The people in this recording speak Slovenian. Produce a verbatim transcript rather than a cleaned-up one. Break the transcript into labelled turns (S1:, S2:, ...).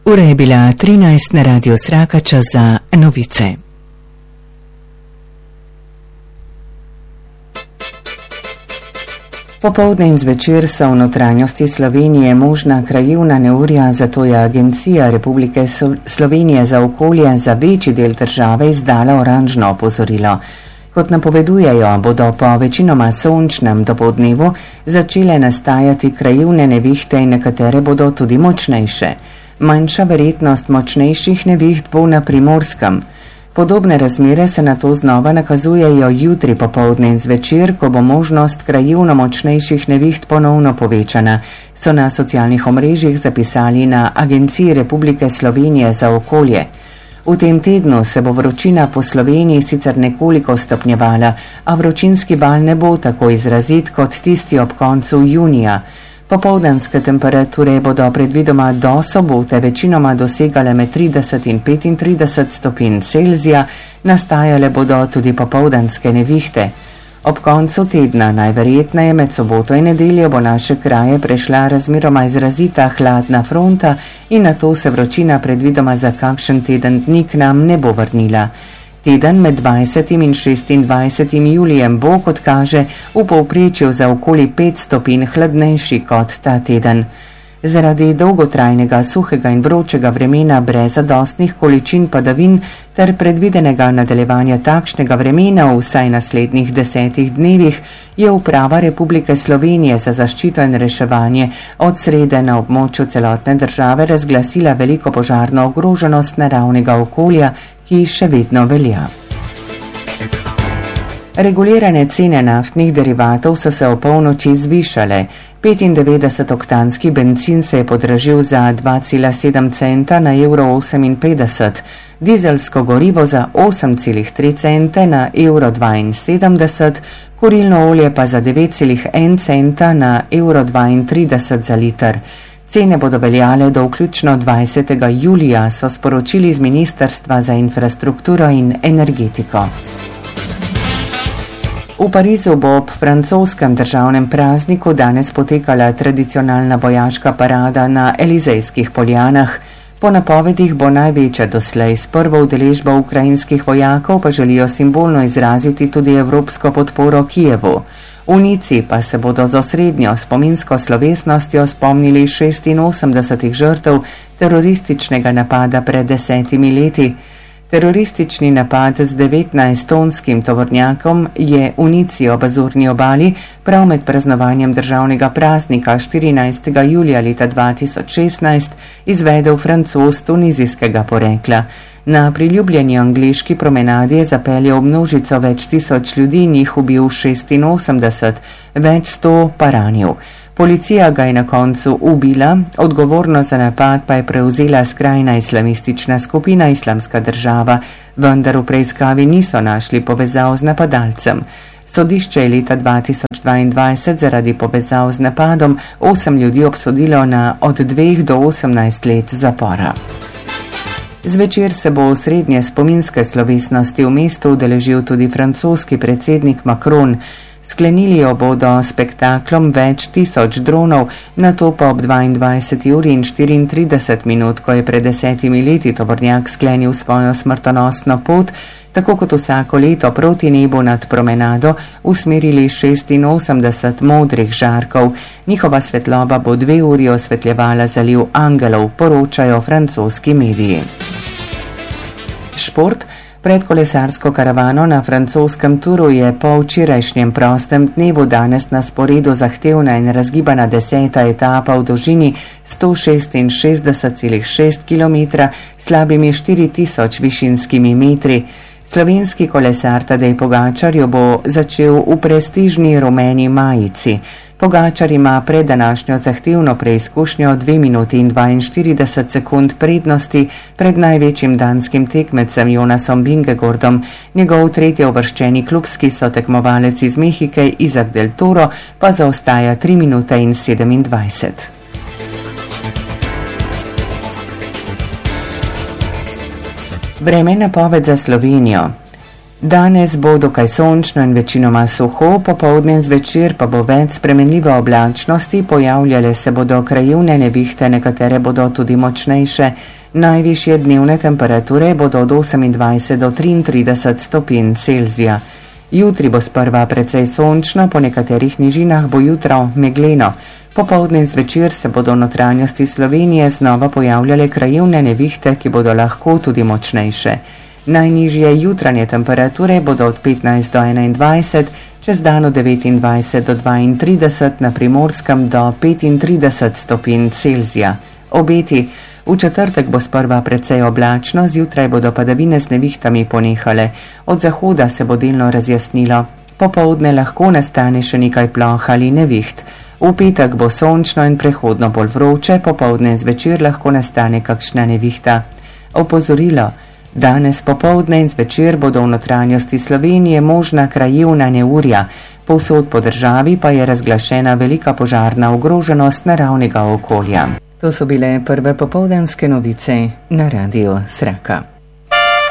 S1: Ura je bila trinajst na Radio Sraka, čas za novice. Popoldne in zvečer so v notranjosti Slovenije možna krajevna neurja, zato je Agencija Republike Slovenije za okolje za večji del države izdala oranžno opozorilo. Kot napovedujejo, bodo po večinoma sončnem dopoldnevu začele nastajati krajevne nevihte in nekatere bodo tudi močnejše. Manjša verjetnost močnejših neviht bo na Primorskem. Podobne razmere se na to znova nakazujejo jutri popoldne in zvečer, ko bo možnost krajevno močnejših neviht ponovno povečana, so na socialnih omrežjih zapisali na Agenciji Republike Slovenije za okolje. V tem tednu se bo vročina po Sloveniji sicer nekoliko stopnjevala, a vročinski val ne bo tako izrazit kot tisti ob koncu junija. Popoldanske temperature bodo predvidoma do sobote večinoma dosegale med trideset in petintrideset stopinj Celzija, nastajale bodo tudi popoldanske nevihte. Ob koncu tedna, najverjetneje med soboto in nedeljo, bo naše kraje prešla razmeroma izrazita hladna fronta in nato se vročina predvidoma za kakšen teden dni k nam ne bo vrnila. Teden med dvajsetim in šestindvajsetim julijem bo, kot kaže, v povprečju za okoli pet stopinj hladnejši kot ta teden. Zaradi dolgotrajnega suhega in vročega vremena brez zadostnih količin padavin ter predvidenega nadaljevanja takšnega vremena v vsaj naslednjih desetih dnevih je Uprava Republike Slovenije za zaščito in reševanje od srede na območju celotne države razglasila veliko požarno ogroženost naravnega okolja, ki še vedno velja. Regulirane cene naftnih derivatov so se v polnoči zvišale. petindevetdesetoktanski bencin se je podražil za dva cela sedem centa na evro oseminpetdeset, dizelsko gorivo za osem cela tri cente na evro dvainsedemdeset, kurilno olje pa za devet cela en centa na evro dvaintrideset za liter. Cene bodo veljale do vključno dvajsetega julija, so sporočili iz Ministrstva za infrastrukturo in energetiko. V Parizu bo ob francoskem državnem prazniku danes potekala tradicionalna vojaška parada na Elizejskih poljanah. Po napovedih bo največja doslej, s prvo udeležbo ukrajinskih vojakov pa želijo simbolno izraziti tudi evropsko podporo Kijevu. V Nici pa se bodo z osrednjo spominsko slovesnostjo spomnili šestinosemdesetih žrtev terorističnega napada pred desetimi leti. Teroristični napad z devetnajsttonskim tovornjakom je v Nici ob Azurni obali prav med praznovanjem državnega praznika štirinajstega julija leta dva tisoč šestnajst izvedel Francoz tunizijskega porekla. Na priljubljeni angleški promenadi je zapeljal množico več tisoč ljudi in jih ubil šestinosemdeset, več sto pa ranil. Policija ga je na koncu ubila, odgovornost za napad pa je prevzela skrajna islamistična skupina Islamska država, vendar v preiskavi niso našli povezav z napadalcem. Sodišče je leta dva tisoč dvaindvajset zaradi povezav z napadom osem ljudi obsodilo na od dveh do osemnajst let zapora. Zvečer se bo osrednje spominske slovesnosti v mestu udeležil tudi francoski predsednik Macron. Sklenili jo bodo s spektaklom več tisoč dronov, nato pa ob dvaindvajseti uri in štiriintrideset minut, ko je pred desetimi leti tovornjak sklenil svojo smrtonosno pot, tako kot vsako leto proti nebu nad promenado, usmerili šestinosemdeset modrih žarkov. Njihova svetloba bo dve uri osvetljevala zaliv Angelov, poročajo francoski mediji. Šport. Pred kolesarsko karavano na francoskem Turu je po včerajšnjem prostem dnevu danes na sporedu zahtevna in razgibana deseta etapa v dolžini sto šestinšestdeset cela šest kilometra s slabimi štiri tisoč višinskimi metri. Slovenski kolesar Tadej Pogačar jo bo začel v prestižni rumeni majici. Pogačar ima pred današnjo zahtevno preizkušnjo dve minuti in dvainštirideset sekund prednosti pred največjim danskim tekmecem Jonasom Bingegordom. Njegov tretji uvrščeni klubski sotekmovalec iz Mehike Izak del Toro pa zaostaja tri minute in sedemindvajset. Vremenna napoved za Slovenijo. Danes bo dokaj sončno in večinoma suho, popoldne in zvečer pa bo več spremenljive oblačnosti, pojavljale se bodo krajevne nevihte, nekatere bodo tudi močnejše. Najvišje dnevne temperature bodo od osemindvajset do triintrideset stopinj Celzija. Jutri bo sprva precej sončno, po nekaterih nižinah bo jutro megleno. Popoldne in zvečer se bodo v notranjosti Slovenije znova pojavljale krajevne nevihte, ki bodo lahko tudi močnejše. Najnižje jutranje temperature bodo od petnajst do enaindvajset, čez dan od devetindvajset do dvaintrideset, na Primorskem do petintrideset stopinj Celzija. Obeti: v četrtek bo sprva precej oblačno, zjutraj bodo padavine z nevihtami ponehale, od zahoda se bo delno razjasnilo. Popoldne lahko nastane še nekaj ploh ali neviht. V petek bo sončno in prehodno bolj vroče, popoldne in zvečer lahko nastane kakšna nevihta. Opozorilo: danes popoldne in zvečer bodo v notranjosti Slovenije možna krajevna neurja, povsod po državi pa je razglašena velika požarna ogroženost naravnega okolja. To so bile prve popoldanske novice na Radiu Sraka.